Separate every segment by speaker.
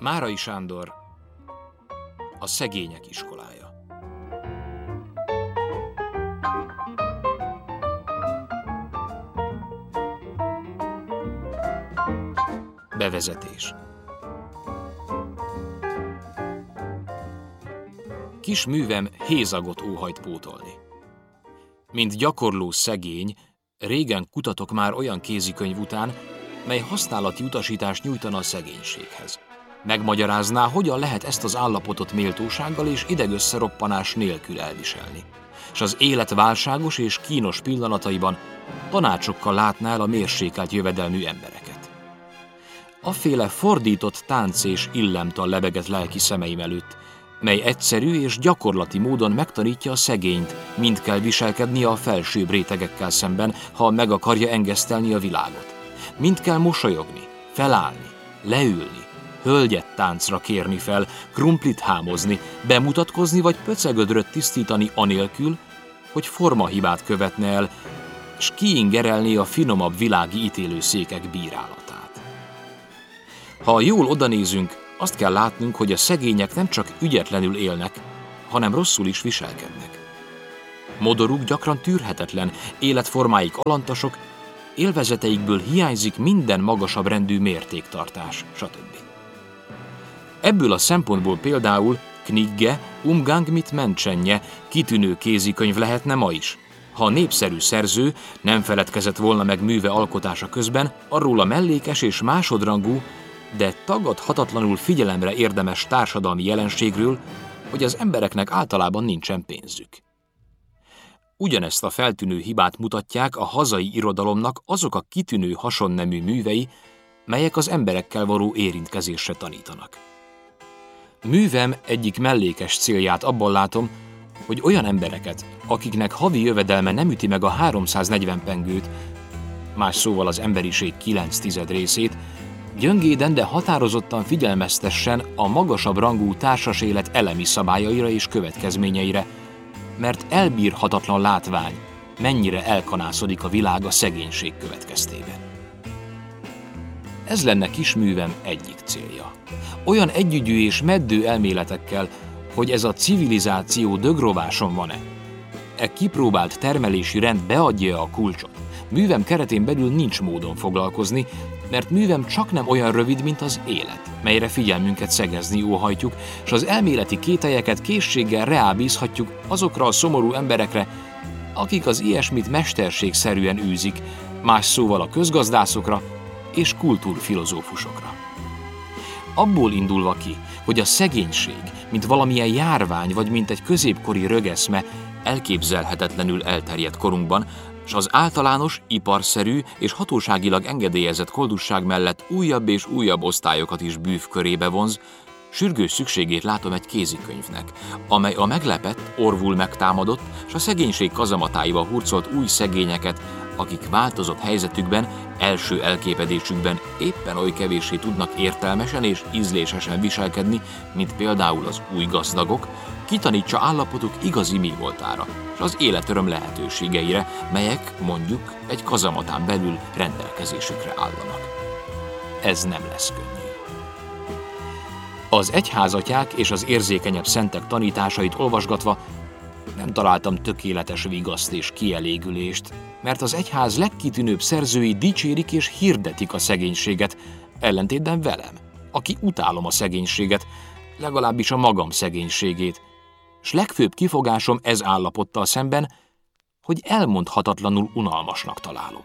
Speaker 1: Márai Sándor, a szegények iskolája. Bevezetés. Kis művem hézagot óhajt pótolni. Mint gyakorló szegény, régen kutatok már olyan kézikönyv után, mely használati utasítást nyújtana a szegénységhez. Megmagyarázná, hogyan lehet ezt az állapotot méltósággal és idegösszeroppanás nélkül elviselni, és az élet válságos és kínos pillanataiban tanácsokkal látná el a mérsékelt jövedelmű embereket. Afféle fordított tánc és illemtal lebegett lelki szemeim előtt, mely egyszerű és gyakorlati módon megtanítja a szegényt, mind kell viselkednie a felsőbb rétegekkel szemben, ha meg akarja engesztelni a világot. Mind kell mosolyogni, felállni, leülni, hölgyet táncra kérni fel, krumplit hámozni, bemutatkozni vagy pöcegödröt tisztítani anélkül, hogy formahibát követne el, s kiingerelné a finomabb világi ítélőszékek bírálatát. Ha jól odanézünk, azt kell látnunk, hogy a szegények nem csak ügyetlenül élnek, hanem rosszul is viselkednek. Modoruk gyakran tűrhetetlen, életformáik alantasok, élvezeteikből hiányzik minden magasabb rendű mértéktartás, stb. Ebből a szempontból például Knigge, Umgang mit Menschenje kitűnő kézikönyv lehetne ma is, ha a népszerű szerző nem feledkezett volna meg műve alkotása közben arról a mellékes és másodrangú, de tagadhatatlanul figyelemre érdemes társadalmi jelenségről, hogy az embereknek általában nincsen pénzük. Ugyanezt a feltűnő hibát mutatják a hazai irodalomnak azok a kitűnő hasonnemű művei, melyek az emberekkel való érintkezésre tanítanak. Művem egyik mellékes célját abban látom, hogy olyan embereket, akiknek havi jövedelme nem üti meg a 340 pengőt, más szóval az emberiség 9/10 részét, gyöngéden, de határozottan figyelmeztessen a magasabb rangú társas élet elemi szabályaira és következményeire, mert elbírhatatlan látvány, mennyire elkanászodik a világ a szegénység következtében. Ez lenne kisművem egyik célja. Olyan együgyű és meddő elméletekkel, hogy ez a civilizáció dögrováson van-e. E kipróbált termelési rend beadja a kulcsot. Művem keretén belül nincs módon foglalkozni, mert művem csaknem olyan rövid, mint az élet, melyre figyelmünket szegezni óhajtjuk, és az elméleti kételyeket készséggel reábízhatjuk azokra a szomorú emberekre, akik az ilyesmit mesterségszerűen űzik, más szóval a közgazdászokra és kultúrfilozófusokra. Abból indulva ki, hogy a szegénység, mint valamilyen járvány vagy mint egy középkori rögeszme elképzelhetetlenül elterjedt korunkban, s az általános, iparszerű és hatóságilag engedélyezett koldusság mellett újabb és újabb osztályokat is bűvkörébe vonz, sürgős szükségét látom egy kézikönyvnek, amely a meglepett, orvul megtámadott, s a szegénység kazamatáiba hurcolt új szegényeket, akik változott helyzetükben, első elképedésükben éppen oly kevéssé tudnak értelmesen és ízlésesen viselkedni, mint például az új gazdagok, kitanítsa állapotuk igazi mi voltára, és az életöröm lehetőségeire, melyek, mondjuk, egy kazamatán belül rendelkezésükre állanak. Ez nem lesz könnyű. Az egyházatyák és az érzékenyebb szentek tanításait olvasgatva nem találtam tökéletes vigaszt és kielégülést, mert az egyház legkitűnőbb szerzői dicsérik és hirdetik a szegénységet, ellentétben velem, aki utálom a szegénységet, legalábbis a magam szegénységét, s legfőbb kifogásom ez állapottal szemben, hogy elmondhatatlanul unalmasnak találom.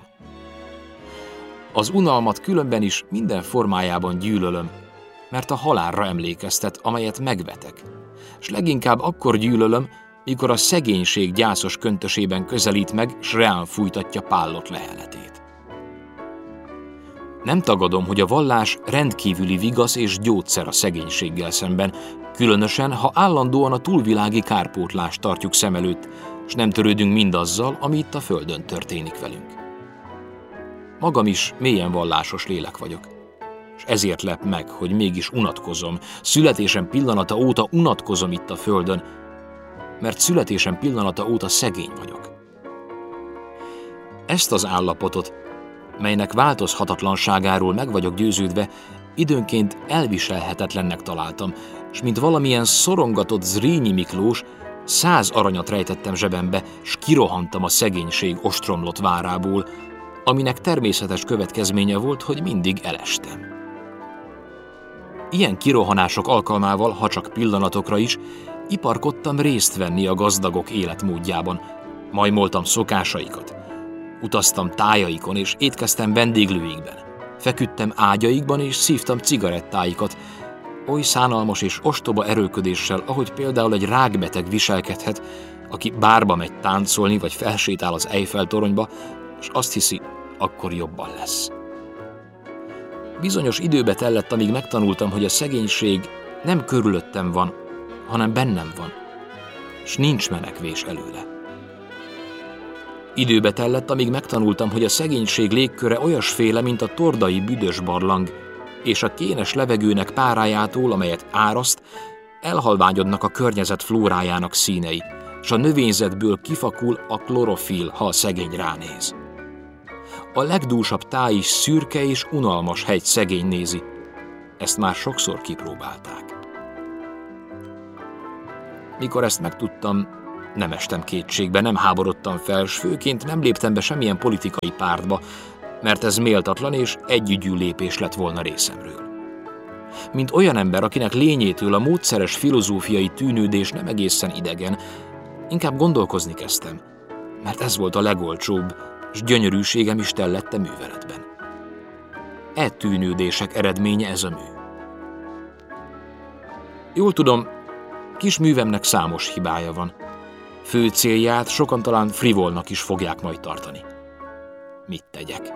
Speaker 1: Az unalmat különben is minden formájában gyűlölöm, mert a halálra emlékeztet, amelyet megvetek, s leginkább akkor gyűlölöm, mikor a szegénység gyászos köntösében közelít meg, s reán fújtatja pállott leheletét. Nem tagadom, hogy a vallás rendkívüli vigasz és gyógyszer a szegénységgel szemben, különösen, ha állandóan a túlvilági kárpótlást tartjuk szem előtt, s nem törődünk mindazzal, ami itt a földön történik velünk. Magam is mélyen vallásos lélek vagyok, és ezért lep meg, hogy mégis unatkozom, születésem pillanata óta unatkozom itt a földön, mert születésem pillanata óta szegény vagyok. Ezt az állapotot, melynek változhatatlanságáról meg vagyok győződve, Időnként elviselhetetlennek találtam, s mint valamilyen szorongatott Zrínyi Miklós, 100 aranyat rejtettem zsebembe, s kirohantam a szegénység ostromlott várából, aminek természetes következménye volt, hogy mindig elestem. Ilyen kirohanások alkalmával, ha csak pillanatokra is, iparkodtam részt venni a gazdagok életmódjában, majmoltam szokásaikat, utaztam tájaikon és étkeztem vendéglőikben, feküdtem ágyaikban és szívtam cigarettáikat, oly szánalmas és ostoba erőlködéssel, ahogy például egy rákbeteg viselkedhet, aki bárba megy táncolni vagy felsétál az Eiffel-toronyba, és azt hiszi, akkor jobban lesz. Bizonyos időbe tellett, amíg megtanultam, hogy a szegénység nem körülöttem van, hanem bennem van, s nincs menekvés előle. Időbe tellett, amíg megtanultam, hogy a szegénység légköre olyasféle, mint a tordai büdös barlang, és a kénes levegőnek párájától, amelyet áraszt, elhalványodnak a környezet flórájának színei, s a növényzetből kifakul a klorofil, ha a szegény ránéz. A legdúsabb táj is szürke és unalmas hegy szegény nézi. Ezt már sokszor kipróbálták. Mikor ezt megtudtam, nem estem kétségbe, nem háborodtam fel, s főként nem léptem be semmilyen politikai pártba, mert ez méltatlan és együgyű lépés lett volna részemről. Mint olyan ember, akinek lényétől a módszeres filozófiai tűnődés nem egészen idegen, inkább gondolkozni kezdtem, mert ez volt a legolcsóbb, s gyönyörűségem Isten lett műveletben. E tűnődések eredménye ez a mű. Jól tudom, kis művemnek számos hibája van. Fő célját sokan talán frivolnak is fogják majd tartani. Mit tegyek?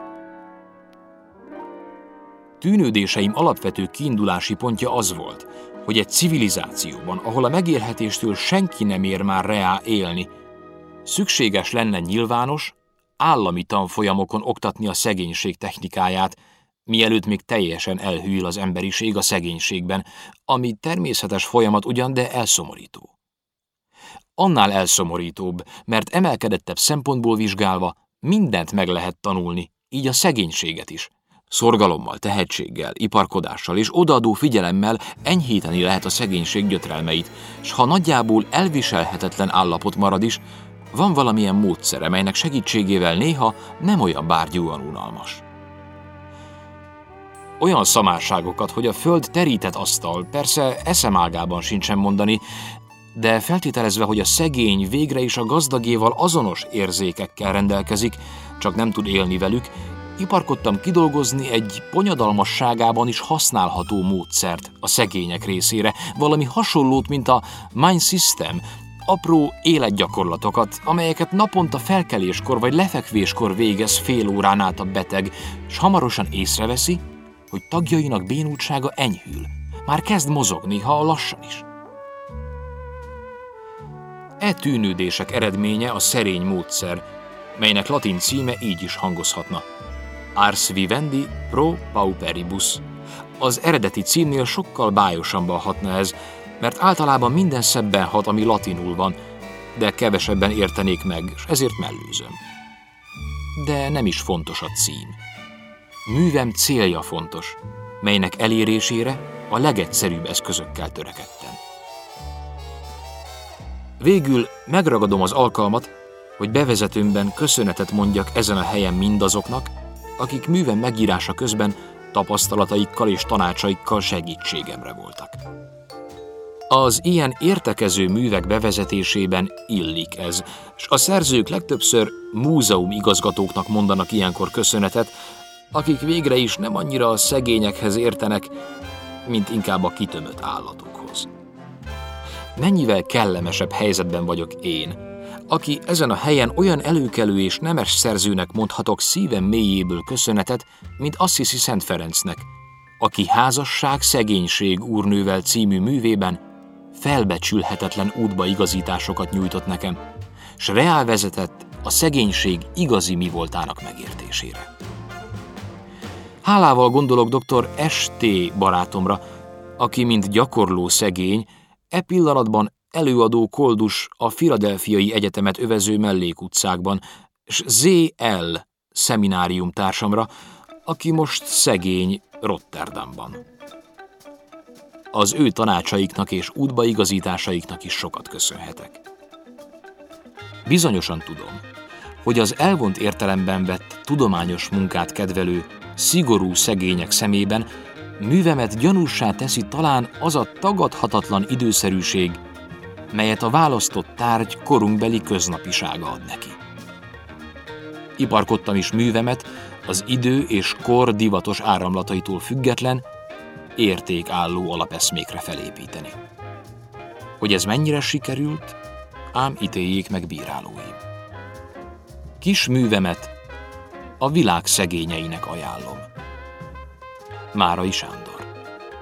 Speaker 1: Tűnődéseim alapvető kiindulási pontja az volt, hogy egy civilizációban, ahol a megélhetéstől senki nem ér már reá élni, szükséges lenne nyilvános, állami tanfolyamokon oktatni a szegénység technikáját, mielőtt még teljesen elhűl az emberiség a szegénységben, ami természetes folyamat ugyan, de elszomorító. Annál elszomorítóbb, mert emelkedettebb szempontból vizsgálva mindent meg lehet tanulni, így a szegénységet is. Szorgalommal, tehetséggel, iparkodással és odaadó figyelemmel enyhíteni lehet a szegénység gyötrelmeit, s ha nagyjából elviselhetetlen állapot marad is, van valamilyen módszere, melynek segítségével néha nem olyan bárgyúan unalmas. Olyan szamárságokat, hogy a föld terített asztal, persze eszemágában sincsen mondani, de feltételezve, hogy a szegény végre is a gazdagéval azonos érzékekkel rendelkezik, csak nem tud élni velük, iparkodtam kidolgozni egy bonyodalmasságában is használható módszert a szegények részére, valami hasonlót, mint a Mind System, apró életgyakorlatokat, amelyeket naponta felkeléskor vagy lefekvéskor végez fél órán át a beteg, s hamarosan észreveszi, hogy tagjainak bénultsága enyhül, már kezd mozogni, ha lassan is. E tűnődések eredménye a szerény módszer, melynek latin címe így is hangozhatna: Ars Vivendi pro pauperibus. Az eredeti címnél sokkal bájosabban hatna ez, mert általában minden szebben hat, ami latinul van, de kevesebben értenék meg, és ezért mellőzöm. De nem is fontos a cím. Művem célja fontos, melynek elérésére a legegyszerűbb eszközökkel törekedtem. Végül megragadom az alkalmat, hogy bevezetőmben köszönetet mondjak ezen a helyen mindazoknak, akik művem megírása közben tapasztalataikkal és tanácsaikkal segítségemre voltak. Az ilyen értekező művek bevezetésében illik ez, s a szerzők legtöbbször múzeumigazgatóknak mondanak ilyenkor köszönetet, akik végre is nem annyira a szegényekhez értenek, mint inkább a kitömött állatokhoz. Mennyivel kellemesebb helyzetben vagyok én, aki ezen a helyen olyan előkelő és nemes szerzőnek mondhatok szívem mélyéből köszönetet, mint Assisi Szent Ferencnek, aki Házasság, szegénység úrnővel című művében felbecsülhetetlen útbaigazításosokat nyújtott nekem, s reál vezetett a szegénység igazi mi voltának megértésére. Hálával gondolok dr. S.T. barátomra, aki mint gyakorló szegény, e pillanatban előadó koldus a Philadelphiai Egyetemet övező mellékutcákban, s Z.L. szeminárium társamra, aki most szegény Rotterdamban. Az ő tanácsaiknak és útbaigazításaiknak is sokat köszönhetek. Bizonyosan tudom, hogy az elvont értelemben vett tudományos munkát kedvelő, szigorú szegények szemében művemet gyanússá teszi talán az a tagadhatatlan időszerűség, melyet a választott tárgy korunkbeli köznapisága ad neki. Iparkodtam is művemet az idő és kor divatos áramlataitól független, értékálló alapeszmékre felépíteni. Hogy ez mennyire sikerült, ám ítéljék meg bírálóim. Kis művemet a világ szegényeinek ajánlom. Márai Sándor.